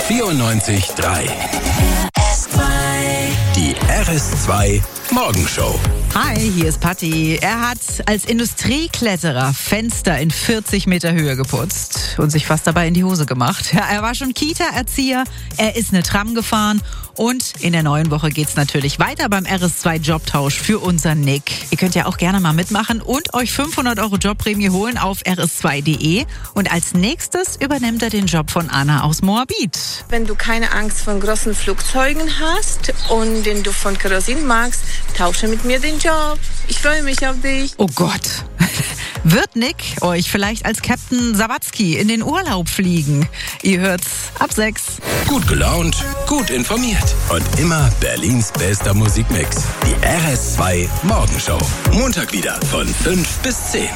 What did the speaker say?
94.3. Die RS2 Morgenshow. Hi, hier ist Patti. Er hat als Industriekletterer Fenster in 40 Meter Höhe geputzt und sich fast dabei in die Hose gemacht. Ja, er war schon Kita-Erzieher, er ist eine Tram gefahren und in der neuen Woche geht's natürlich weiter beim RS2 Jobtausch für unseren Nick. Ihr könnt ja auch gerne mal mitmachen und euch 500 € Jobprämie holen auf rs2.de. Und als nächstes übernimmt er den Job von Anna aus Moabit. Wenn du keine Angst vor großen Flugzeugen hast und den Duft von Kerosin magst, tausche mit mir den Job. Ich freue mich auf dich. Oh Gott. Wird Nick euch vielleicht als Captain Sawatzki in den Urlaub fliegen? Ihr hört's ab 6. Gut gelaunt, gut informiert und immer Berlins bester Musikmix. Die RS2 Morgenshow. Montag wieder von 5 bis 10.